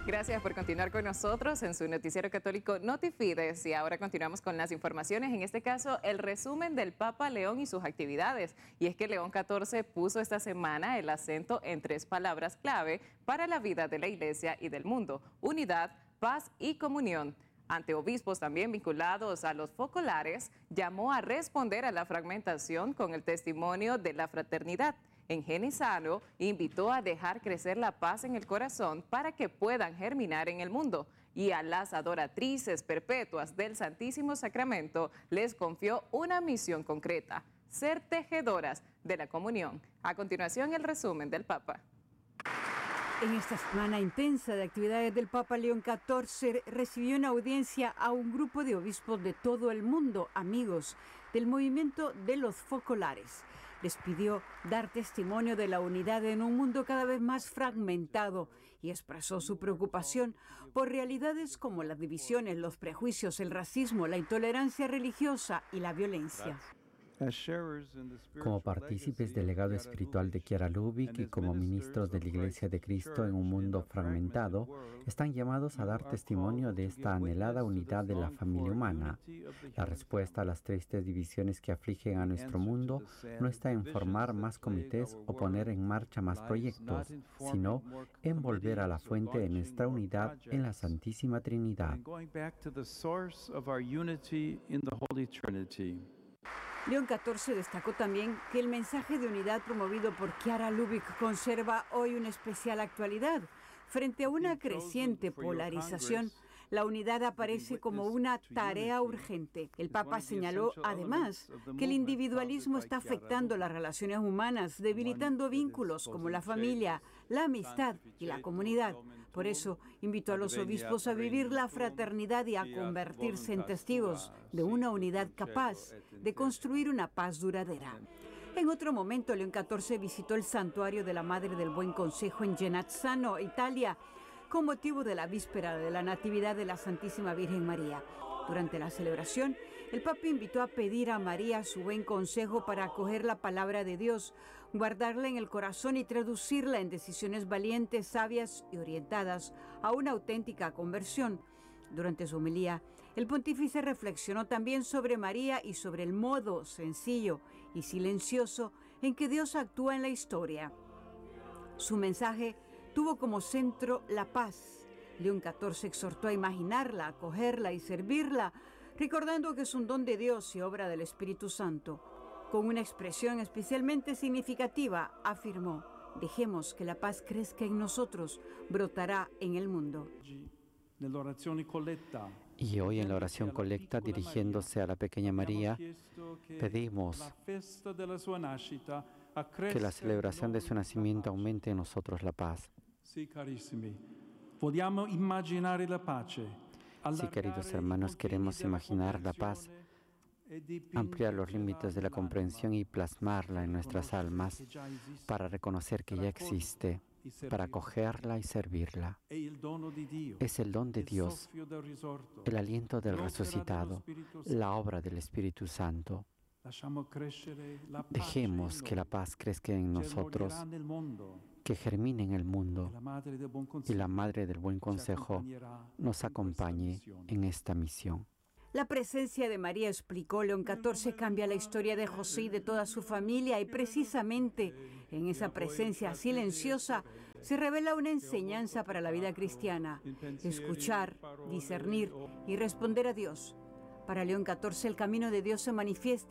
Gracias por continuar con nosotros en su noticiero católico Notifides. Y ahora continuamos con las informaciones, en este caso el resumen del Papa León y sus actividades. Y es que León XIV puso esta semana el acento en 3 palabras clave para la vida de la Iglesia y del mundo: unidad, paz y comunión. Ante obispos también vinculados a los focolares, llamó a responder a la fragmentación con el testimonio de la fraternidad. En Genisano, invitó a dejar crecer la paz en el corazón para que puedan germinar en el mundo. Y a las adoratrices perpetuas del Santísimo Sacramento les confió una misión concreta: ser tejedoras de la comunión. A continuación, el resumen del Papa. En esta semana intensa de actividades del Papa León XIV, recibió en audiencia a un grupo de obispos de todo el mundo, amigos del movimiento de los focolares. Les pidió dar testimonio de la unidad en un mundo cada vez más fragmentado y expresó su preocupación por realidades como las divisiones, los prejuicios, el racismo, la intolerancia religiosa y la violencia. Como partícipes del legado espiritual de Chiara Lubich y como ministros de la Iglesia de Cristo en un mundo fragmentado, están llamados a dar testimonio de esta anhelada unidad de la familia humana. La respuesta a las tristes divisiones que afligen a nuestro mundo no está en formar más comités o poner en marcha más proyectos, sino en volver a la fuente de nuestra unidad en la Santísima Trinidad. León XIV destacó también que el mensaje de unidad promovido por Chiara Lubich conserva hoy una especial actualidad. Frente a una creciente polarización, la unidad aparece como una tarea urgente. El Papa señaló, además, que el individualismo está afectando las relaciones humanas, debilitando vínculos como la familia, la amistad y la comunidad. Por eso, invitó a los obispos a vivir la fraternidad y a convertirse en testigos de una unidad capaz de construir una paz duradera. En otro momento, León XIV visitó el santuario de la Madre del Buen Consejo en Genazzano, Italia, con motivo de la víspera de la Natividad de la Santísima Virgen María. Durante la celebración, el Papa invitó a pedir a María su buen consejo para acoger la palabra de Dios, guardarla en el corazón y traducirla en decisiones valientes, sabias y orientadas a una auténtica conversión. Durante su homilía, el pontífice reflexionó también sobre María y sobre el modo sencillo y silencioso en que Dios actúa en la historia. Su mensaje tuvo como centro la paz. León XIV exhortó a imaginarla, a acogerla y servirla, recordando que es un don de Dios y obra del Espíritu Santo. Con una expresión especialmente significativa, afirmó: dejemos que la paz crezca en nosotros, brotará en el mundo. Y hoy en la oración colecta, dirigiéndose a la pequeña María, pedimos que la celebración de su nacimiento aumente en nosotros la paz. Sí, queridos hermanos, queremos imaginar la paz, ampliar los límites de la comprensión y plasmarla en nuestras almas para reconocer que ya existe, para acogerla y servirla. Es el don de Dios, el aliento del resucitado, la obra del Espíritu Santo. Dejemos que la paz crezca en nosotros, que germine en el mundo, y la Madre del Buen Consejo nos acompañe en esta misión. La presencia de María, explicó León XIV, cambia la historia de José y de toda su familia, y precisamente en esa presencia silenciosa se revela una enseñanza para la vida cristiana: escuchar, discernir y responder a Dios. Para León XIV, el camino de Dios se manifiesta